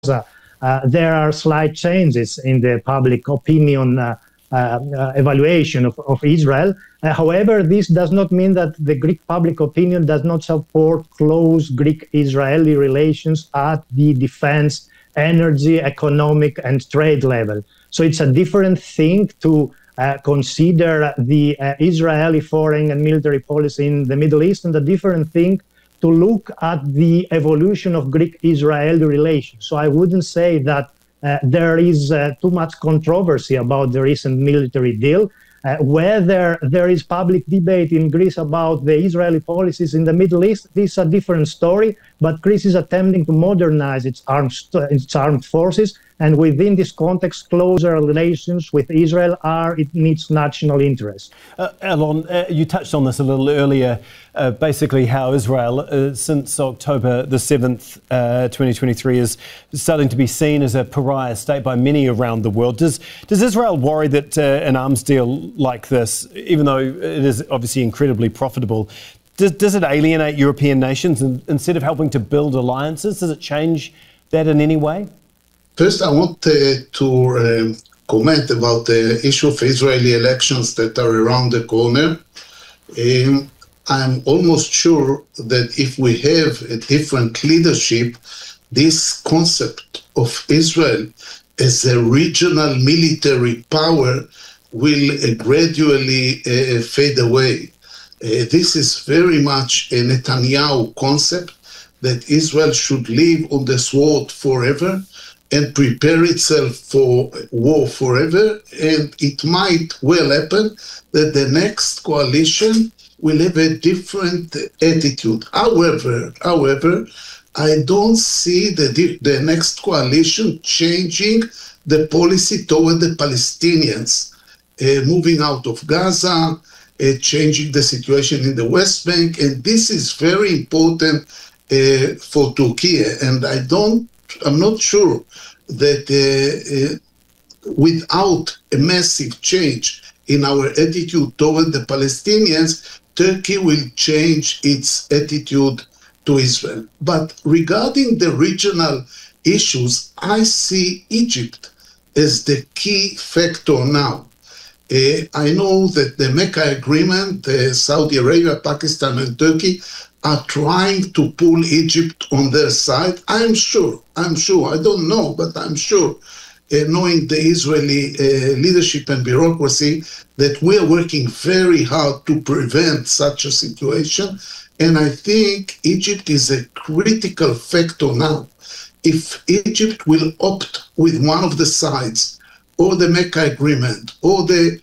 there are slight changes in the public opinion evaluation of Israel. However, this does not mean that the Greek public opinion does not support close Greek-Israeli relations at the defense, energy, economic, and trade level. So it's a different thing to consider the Israeli foreign and military policy in the Middle East, and a different thing to look at the evolution of Greek-Israeli relations. So I wouldn't say that there is too much controversy about the recent military deal. Whether there is public debate in Greece about the Israeli policies in the Middle East, this is a different story, but Greece is attempting to modernize its armed forces, and within this context, closer relations with Israel are in its national interest. Alon, you touched on this a little earlier, basically how Israel, since October the 7th, 2023, is starting to be seen as a pariah state by many around the world. Does Israel worry that an arms deal like this, even though it is obviously incredibly profitable, does it alienate European nations instead of helping to build alliances? Does it change that in any way? First, I want to comment about the issue of Israeli elections that are around the corner. I'm almost sure that if we have a different leadership, this concept of Israel as a regional military power will gradually fade away. This is very much a Netanyahu concept that Israel should live on the sword forever and prepare itself for war forever. And it might well happen that the next coalition will have a different attitude. However, I don't see the next coalition changing the policy toward the Palestinians, moving out of Gaza, changing the situation in the West Bank. And this is very important for Turkey. And I'm not sure that without a massive change in our attitude toward the Palestinians, Turkey will change its attitude to Israel. But regarding the regional issues, I see Egypt as the key factor now. I know that the Mecca Agreement, Saudi Arabia, Pakistan, and Turkey are trying to pull Egypt on their side. I'm sure, I don't know, but I'm sure, knowing the Israeli leadership and bureaucracy, that we are working very hard to prevent such a situation. And I think Egypt is a critical factor now. If Egypt will opt with one of the sides, or the Mecca Agreement, or the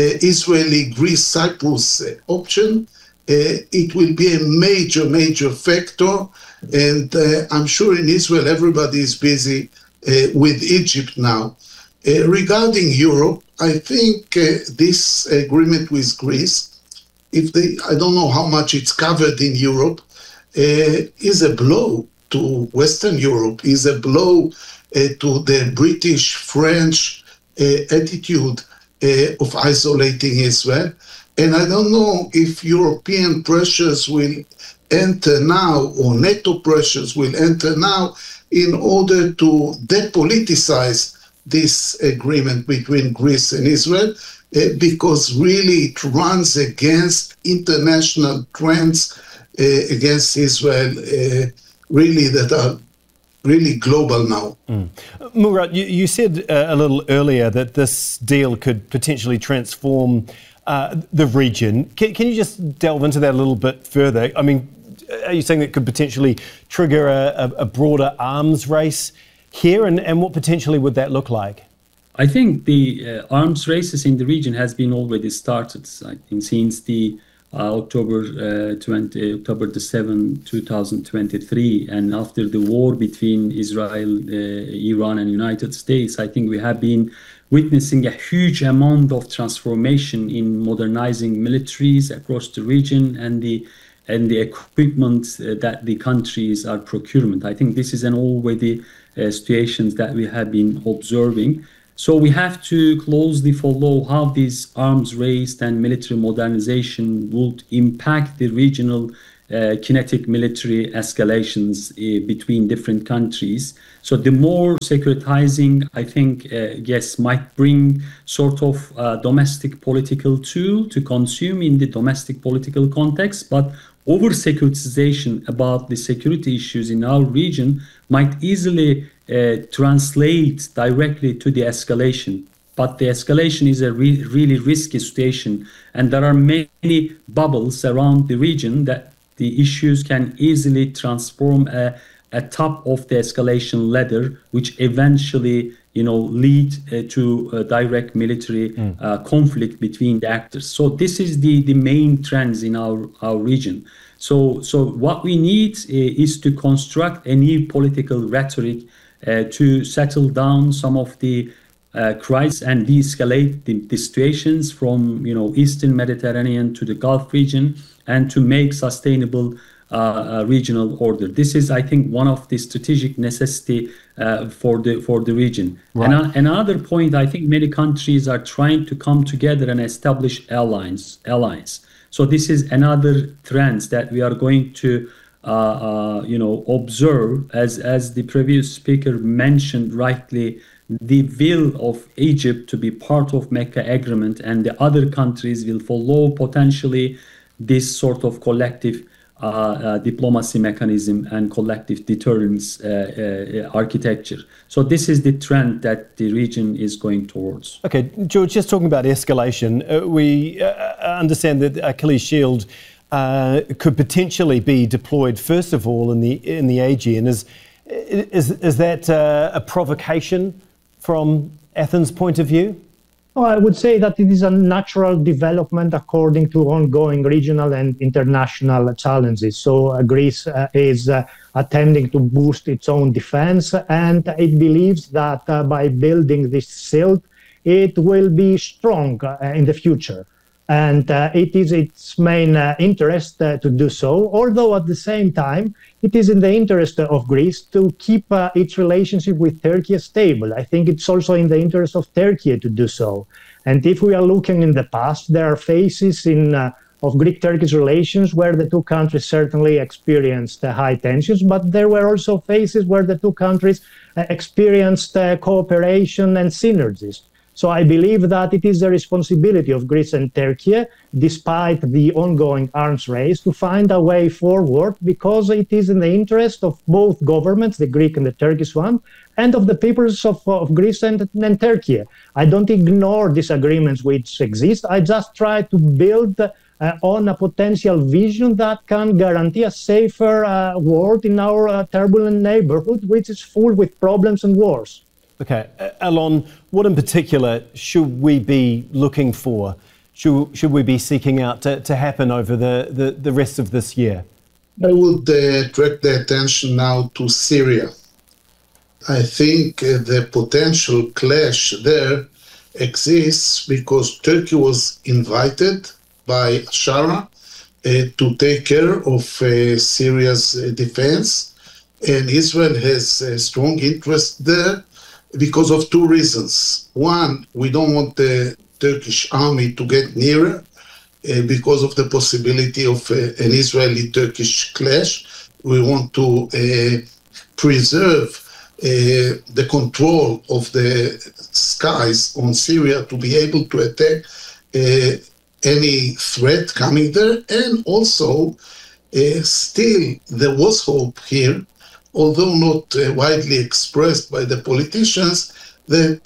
Israeli-Greece-Cyprus option, it will be a major factor. And I'm sure in Israel everybody is busy with Egypt now. Regarding Europe, I think this agreement with Greece, I don't know how much it's covered in Europe, is a blow to Western Europe, is a blow to the British-French attitude of isolating Israel. And I don't know if European pressures will enter now, or NATO pressures will enter now, in order to depoliticize this agreement between Greece and Israel, because really it runs against international trends against Israel, really that are really global now. Murat, you said a little earlier that this deal could potentially transform the region. Can you just delve into that a little bit further? I mean, are you saying that could potentially trigger a broader arms race here, and what potentially would that look like? I think the arms races in the region has been already started. I think since the October the 7th, 2023, and after the war between Israel, Iran, and United States, I think we have been witnessing a huge amount of transformation in modernizing militaries across the region and the equipment that the countries are procuring. I think this is an already situations that we have been observing. So we have to closely follow how this arms race and military modernization would impact the regional kinetic military escalations between different countries. So the more securitizing, I think, yes, might bring sort of domestic political tool to consume in the domestic political context, but over-securitization about the security issues in our region might easily translate directly to the escalation. But the escalation is a really risky situation, and there are many bubbles around the region that the issues can easily transform a top of the escalation ladder, which eventually, lead to a direct military conflict between the actors. So this is the main trends in our region. So what we need is to construct a new political rhetoric to settle down some of the crises and de-escalate the situations from Eastern Mediterranean to the Gulf region, and to make sustainable regional order. This is, I think, one of the strategic necessity for the region. Right. And another point, I think many countries are trying to come together and establish alliance. So this is another trend that we are going to observe, as the previous speaker mentioned rightly, the will of Egypt to be part of Mecca Agreement, and the other countries will follow potentially this sort of collective diplomacy mechanism and collective deterrence architecture. So this is the trend that the region is going towards. Okay, George, just talking about escalation, we understand that Achilles Shield could potentially be deployed first of all in the Aegean. Is that a provocation from Athens' point of view? Oh, I would say that it is a natural development according to ongoing regional and international challenges. So Greece is attempting to boost its own defense, and it believes that by building this shield, it will be strong in the future. And it is its main interest to do so, although at the same time, it is in the interest of Greece to keep its relationship with Turkey stable. I think it's also in the interest of Turkey to do so. And if we are looking in the past, there are phases of Greek-Turkish relations where the two countries certainly experienced high tensions, but there were also phases where the two countries experienced cooperation and synergies. So I believe that it is the responsibility of Greece and Turkey, despite the ongoing arms race, to find a way forward, because it is in the interest of both governments, the Greek and the Turkish one, and of the peoples of Greece and Turkey. I don't ignore disagreements which exist. I just try to build on a potential vision that can guarantee a safer world in our turbulent neighborhood, which is full with problems and wars. Okay, Alon, what in particular should we be looking for? Should we be seeking out to happen over the rest of this year? I would direct the attention now to Syria. I think the potential clash there exists because Turkey was invited by Ankara to take care of Syria's defense, and Israel has a strong interest there because of two reasons. One, we don't want the Turkish army to get nearer because of the possibility of an Israeli-Turkish clash. We want to preserve the control of the skies on Syria to be able to attack any threat coming there. And also, still, there was hope here, although not widely expressed by the politicians, that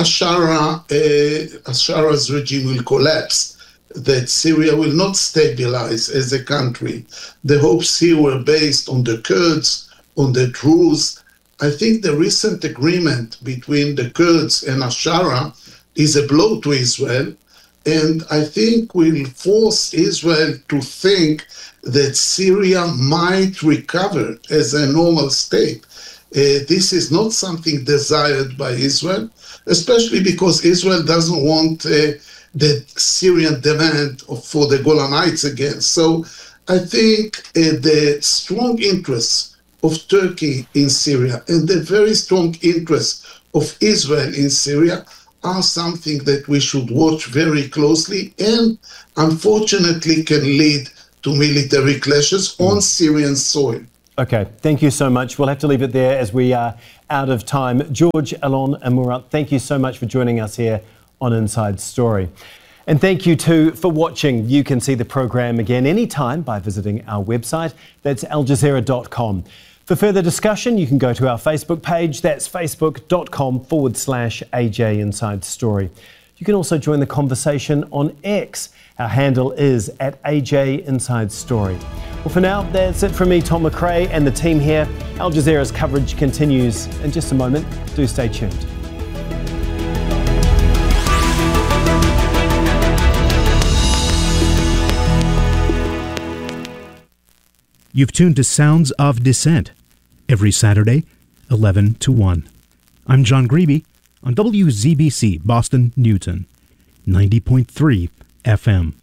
Ankara's regime will collapse, that Syria will not stabilize as a country. The hopes here were based on the Kurds, on the Druze. I think the recent agreement between the Kurds and Ankara is a blow to Israel, and I think will force Israel to think that Syria might recover as a normal state. This is not something desired by Israel, especially because Israel doesn't want the Syrian demand for the Golanites again. So I think the strong interests of Turkey in Syria and the very strong interests of Israel in Syria are something that we should watch very closely and unfortunately can lead to military clashes on Syrian soil. Okay, thank you so much. We'll have to leave it there as we are out of time. George, Alon and Murat, thank you so much for joining us here on Inside Story. And thank you too for watching. You can see the program again anytime by visiting our website. That's aljazeera.com. For further discussion, you can go to our Facebook page. That's facebook.com/AJ Inside Story. You can also join the conversation on X. Our handle is @AJ Inside Story. Well, for now, that's it from me, Tom McRae, and the team here. Al Jazeera's coverage continues in just a moment. Do stay tuned. You've tuned to Sounds of Dissent every Saturday, 11 to 1. I'm John Greeby on WZBC Boston Newton, 90.3 FM.